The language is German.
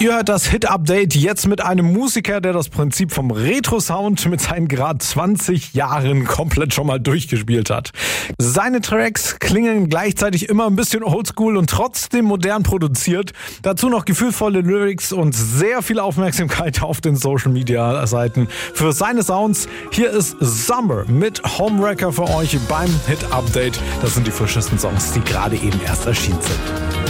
Ihr hört das Hit-Update jetzt mit einem Musiker, der das Prinzip vom Retro-Sound mit seinen gerade 20 Jahren komplett schon mal durchgespielt hat. Seine Tracks klingen gleichzeitig immer ein bisschen oldschool und trotzdem modern produziert. Dazu noch gefühlvolle Lyrics und sehr viel Aufmerksamkeit auf den Social-Media-Seiten für seine Sounds. Hier ist Summer mit Homewrecker für euch beim Hit-Update. Das sind die frischesten Songs, die gerade eben erst erschienen sind.